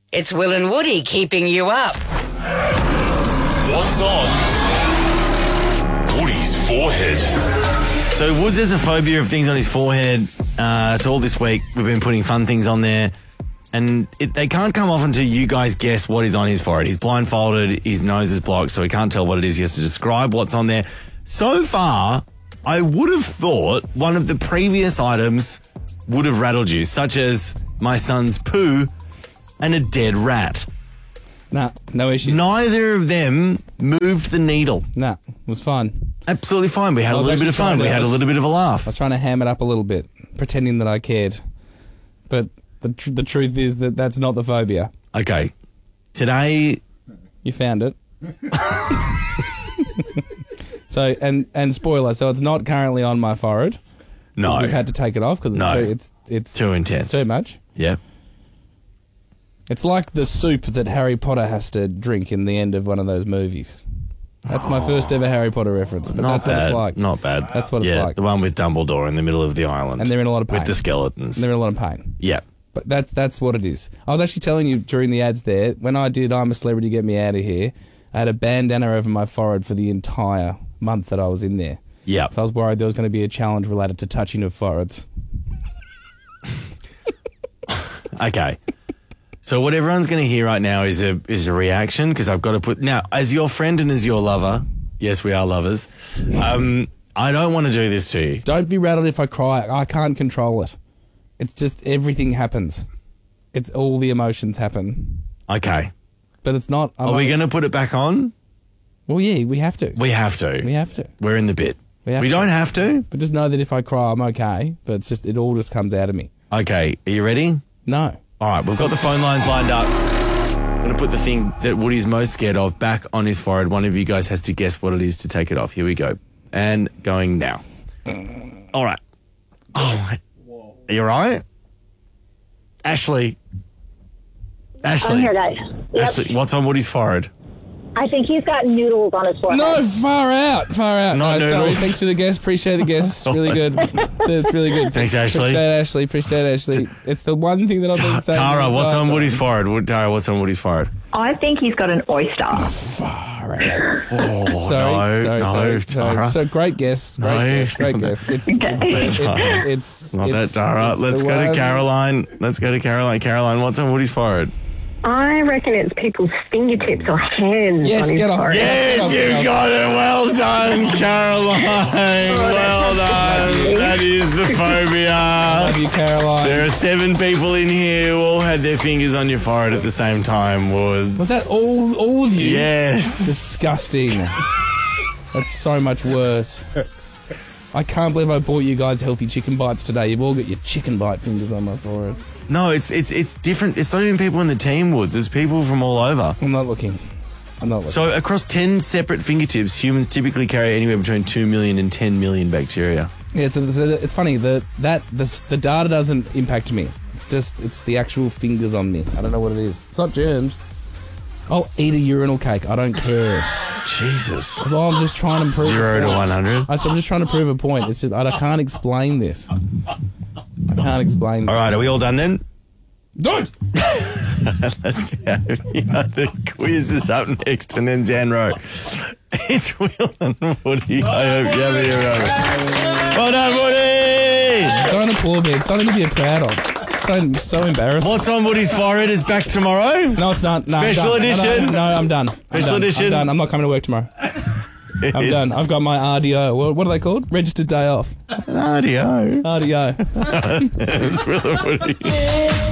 It's Will and Woody keeping you up. What's on Woody's forehead? So Woods has a phobia of things on his forehead. So all this week we've been putting fun things on there. And they can't come off until you guys guess what is on his forehead. He's blindfolded, his nose is blocked, so he can't tell what it is. He has to describe what's on there. So far, I would have thought one of the previous items would have rattled you, such as my son's poo and a dead rat. Nah, no issues. Neither of them moved the needle. Nah, it was fun. Absolutely fine. We had a little bit of fun. We had a little bit of a laugh. I was trying to ham it up a little bit, pretending that I cared. But the truth is that that's not the phobia. Okay. Today... You found it. So, and spoiler, so it's not currently on my forehead. No. We've had to take it off because it's too intense. It's too much. Yeah. It's like the soup that Harry Potter has to drink in the end of one of those movies. That's my first ever Harry Potter reference, but that's what it's like. Not bad. That's what it's like. The one with Dumbledore in the middle of the island. And they're in a lot of pain. With the skeletons. And they're in a lot of pain. Yeah. But that's what it is. I was actually telling you during the ads there, when I did I'm a Celebrity, Get Me Out of Here, I had a bandana over my forehead for the entire month that I was in there. Yeah. So I was worried there was going to be a challenge related to touching of foreheads. Okay. So what everyone's going to hear right now is a reaction, because I've got to put... Now, as your friend and as your lover, yes, we are lovers, I don't want to do this to you. Don't be rattled if I cry. I can't control it. It's just everything happens. It's all the emotions happen. Okay. But it's not... Are we going to put it back on? Well, yeah, we have to. We have to. We have to. We're in the bit. We don't have to? But just know that if I cry, I'm okay. But it's just, it all just comes out of me. Okay. Are you ready? No. All right. We've got the phone lines lined up. I'm going to put the thing that Woody's most scared of back on his forehead. One of you guys has to guess what it is to take it off. Here we go. And going now. All right. Oh, are you all right? Ashley. I'm here, guys. Yep. Ashley, what's on Woody's forehead? I think he's got noodles on his forehead. No, far out. Not no, noodles. Sorry. Thanks for the guess. Appreciate the guess. Really good. It's really good. Thanks, Ashley. Appreciate Ashley. It's the one thing that I've been saying. Tara, what's on Woody's forehead? Tara, what's on Woody's forehead? I think he's got an oyster. Far out. Oh, Sorry. Tara. So great guess. Great guess. It's Not that, Tara. Let's go to Caroline. Caroline, what's on Woody's forehead? I reckon it's people's fingertips or hands Yes, on his get off. forehead. Yes, you got it. Well done, Caroline. Well done. That is the phobia. Love you, Caroline. There are 7 people in here who all had their fingers on your forehead at the same time, Woods. Was that all of you? Yes. Disgusting. That's so much worse. I can't believe I bought you guys healthy chicken bites today. You've all got your chicken bite fingers on my forehead. No, it's different. It's not even people in the team, Woods. It's people from all over. I'm not looking. So across 10 separate fingertips, humans typically carry anywhere between 2 million and 10 million bacteria. Yeah, so it's funny. The data doesn't impact me. It's the actual fingers on me. I don't know what it is. It's not germs. I'll eat a urinal cake. I don't care. Jesus. So I'm just trying to prove 0 to 100. I'm just trying to prove a point. It's just I can't explain this. I can't explain this. All right, are we all done then? Don't! Let's go. The quiz is up next, and then Zanro. It's Will and Woody. I hope you have a year over. Well done, Woody! Don't applaud me. It's nothing to be proud of. It's so embarrassing. What's on Woody's forehead is back tomorrow? No, it's not. No, Special edition? No, I'm done. Special edition? I'm done. I'm not coming to work tomorrow. I'm done. I've got my RDO. What are they called? Registered day off. RDO. RDO. It's Will and Woody.